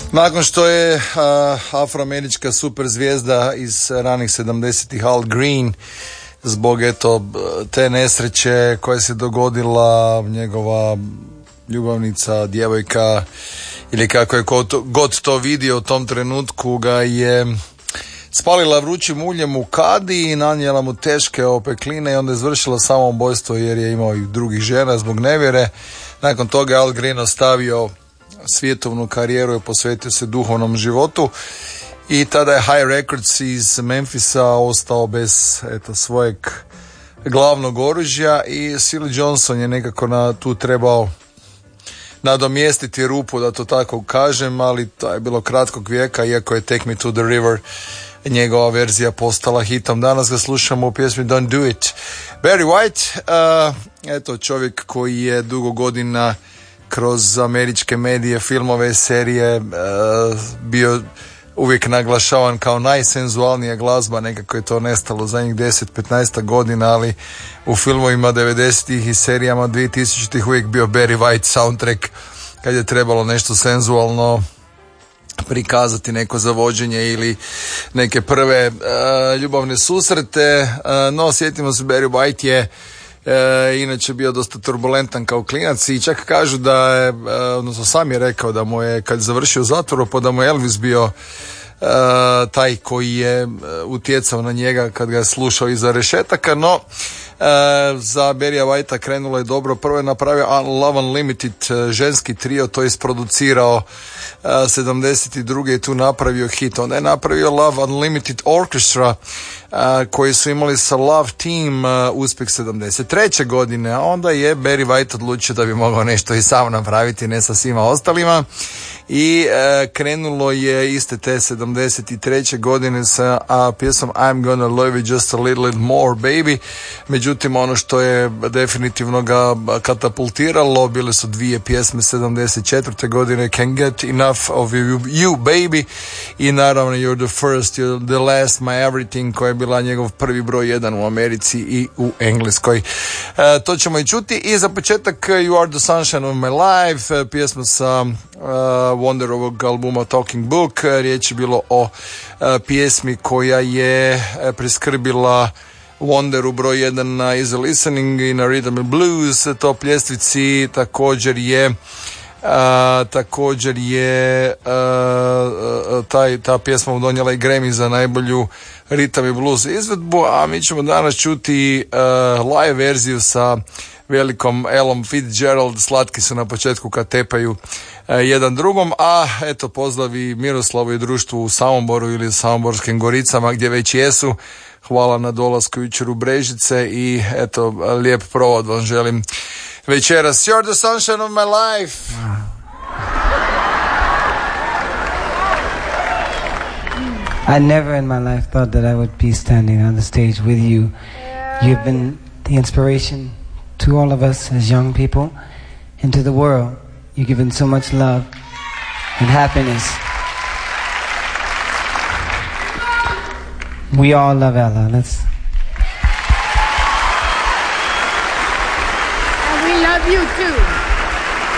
Nakon što je afroamerička superzvijezda iz ranih 70-ih Al Green zbog te nesreće koja se dogodila, njegova ljubavnica, djevojka ili kako je god to vidio u tom trenutku, ga je spalila vrućim uljem u kadi i nanijela mu teške opekline i onda je izvršila samoubojstvo jer je imao i drugih žena zbog nevjere. Nakon toga je Al Green ostavio svjetovnu karijeru i posvetio se duhovnom životu i tada je High Records iz Memphisa ostao bez svojeg glavnog oružja i Silly Johnson je nekako tu trebao nadomjestiti rupu, da to tako kažem, ali to je bilo kratkog vijeka, iako je Take Me to the River njegova verzija postala hitom. Danas ga slušamo u pjesmi Don't Do It. Barry White, čovjek koji je dugo godina kroz američke medije, filmove, serije bio uvijek naglašavan kao najsenzualnija glazba, nekako je to nestalo zadnjih 10-15 godina, ali u filmovima 90-ih i serijama 2000-ih uvijek bio Barry White soundtrack kad je trebalo nešto senzualno prikazati, neko zavođenje ili neke prve ljubavne susrete. No, sjetimo se, Barry White je inače bio dosta turbulentan kao klinac i čak kažu da je, odnosno sam je rekao da mu je kad je završio u zatvoru, pa da mu je Elvis bio taj koji je utjecao na njega kad ga je slušao iza rešetaka. No, za Barrya Whitea krenulo je dobro. Prvo je napravio Love Unlimited, ženski trio, to je isproducirao 72. i tu napravio hit. Onda je napravio Love Unlimited Orchestra, koji su imali sa Love Team uspjeh 73. godine, a onda je Barry White odlučio da bi mogao nešto i sam napraviti, ne sa svima ostalima, i krenulo je iste te 73. godine sa pjesom I'm Gonna Love You Just a Little More Baby. Međutim, ono što je definitivno ga katapultiralo bile su dvije pjesme 74. godine, Can't Get Enough of You Baby i naravno You're the First, You're the Last, My Everything, koja je bila njegov prvi broj 1 u Americi i u Engleskoj. To ćemo i čuti. I za početak You Are the Sunshine of My Life, pjesma sa Wonderovog albuma Talking Book. Riječ je bilo o pjesmi koja je priskrbila Wonderu broj 1 na Easy Listening i na Rhythm and Blues top ljestvici. Također je ta pjesma mu donijela i Grammy za najbolju ritam i blues izvedbu, a mi ćemo danas čuti live verziju sa velikom Elom Fitzgerald. Slatki su na početku kad tepaju jedan drugom, a eto pozdravi Miroslavu i društvu u Samoboru ili u Samoborskim Goricama gdje već jesu. Hvala na dolasku jučer u Brežice i eto lijep provod vam želim večeras. You're the sunshine of my life. I never in my life thought that I would be standing on the stage with you. You've been the inspiration to all of us as young people and to the world. You've given so much love and happiness. We all love Ella. Let's. And we love you too.